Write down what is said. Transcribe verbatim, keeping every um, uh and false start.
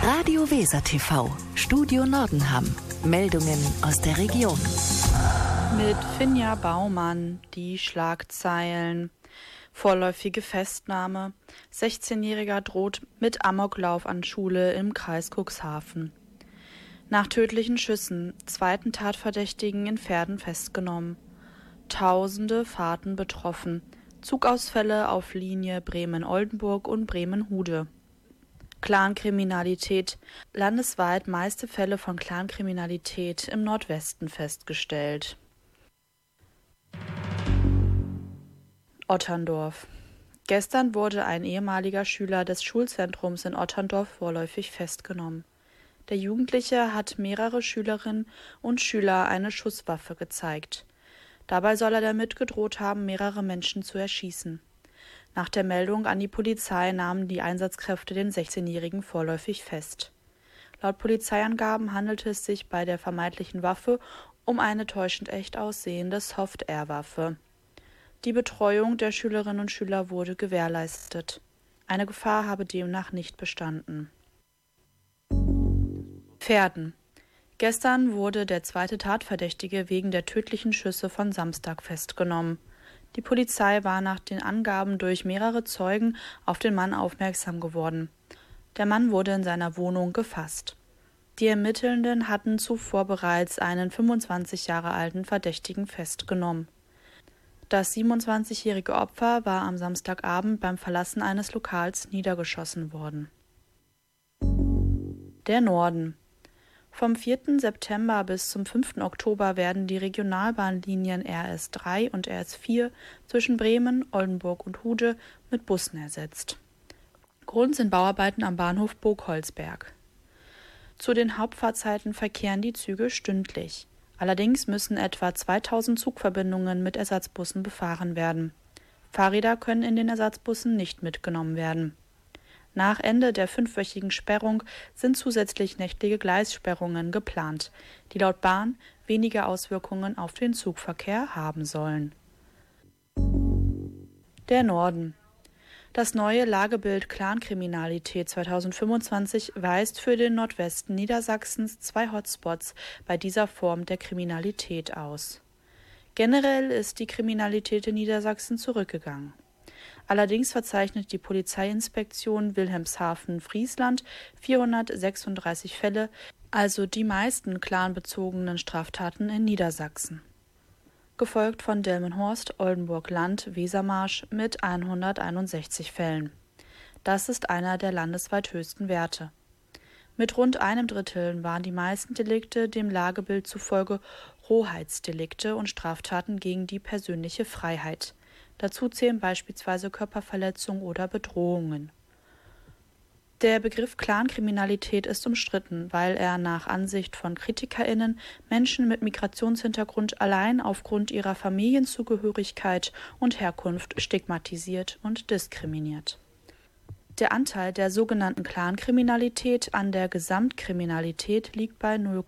Radio Weser T V, Studio Nordenham. Meldungen aus der Region. Mit Finja Baumann die Schlagzeilen. Vorläufige Festnahme. sechzehnjähriger droht mit Amoklauf an Schule im Kreis Cuxhaven. Nach tödlichen Schüssen, zweiten Tatverdächtigen in Verden festgenommen. Tausende Fahrten betroffen. Zugausfälle auf Linie Bremen-Oldenburg und Bremen-Hude. Clankriminalität. Landesweit meiste Fälle von Clankriminalität im Nordwesten festgestellt. Otterndorf. Gestern wurde ein ehemaliger Schüler des Schulzentrums in Otterndorf vorläufig festgenommen. Der Jugendliche hat mehrere Schülerinnen und Schüler eine Schusswaffe gezeigt. Dabei soll er damit gedroht haben, mehrere Menschen zu erschießen. Nach der Meldung an die Polizei nahmen die Einsatzkräfte den sechzehnjährigen vorläufig fest. Laut Polizeiangaben handelte es sich bei der vermeintlichen Waffe um eine täuschend echt aussehende Soft-Air-Waffe. Die Betreuung der Schülerinnen und Schüler wurde gewährleistet. Eine Gefahr habe demnach nicht bestanden. Verden. Gestern wurde der zweite Tatverdächtige wegen der tödlichen Schüsse von Samstag festgenommen. Die Polizei war nach den Angaben durch mehrere Zeugen auf den Mann aufmerksam geworden. Der Mann wurde in seiner Wohnung gefasst. Die Ermittelnden hatten zuvor bereits einen fünfundzwanzig Jahre alten Verdächtigen festgenommen. Das siebenundzwanzigjährige Opfer war am Samstagabend beim Verlassen eines Lokals niedergeschossen worden. Der Norden. Vom vierten September bis zum fünften Oktober werden die Regionalbahnlinien R S drei und R S vier zwischen Bremen, Oldenburg und Hude mit Bussen ersetzt. Grund sind Bauarbeiten am Bahnhof Burgholzberg. Zu den Hauptfahrzeiten verkehren die Züge stündlich. Allerdings müssen etwa zweitausend Zugverbindungen mit Ersatzbussen befahren werden. Fahrräder können in den Ersatzbussen nicht mitgenommen werden. Nach Ende der fünfwöchigen Sperrung sind zusätzlich nächtliche Gleissperrungen geplant, die laut Bahn wenige Auswirkungen auf den Zugverkehr haben sollen. Der Norden. Das neue Lagebild Clankriminalität zweitausendfünfundzwanzig weist für den Nordwesten Niedersachsens zwei Hotspots bei dieser Form der Kriminalität aus. Generell ist die Kriminalität in Niedersachsen zurückgegangen. Allerdings verzeichnet die Polizeiinspektion Wilhelmshaven-Friesland vierhundertsechsunddreißig Fälle, also die meisten clanbezogenen Straftaten in Niedersachsen. Gefolgt von Delmenhorst, Oldenburg-Land, Wesermarsch mit hunderteinundsechzig Fällen. Das ist einer der landesweit höchsten Werte. Mit rund einem Drittel waren die meisten Delikte dem Lagebild zufolge Rohheitsdelikte und Straftaten gegen die persönliche Freiheit. Dazu zählen beispielsweise Körperverletzungen oder Bedrohungen. Der Begriff Clankriminalität ist umstritten, weil er nach Ansicht von KritikerInnen Menschen mit Migrationshintergrund allein aufgrund ihrer Familienzugehörigkeit und Herkunft stigmatisiert und diskriminiert. Der Anteil der sogenannten Clankriminalität an der Gesamtkriminalität liegt bei null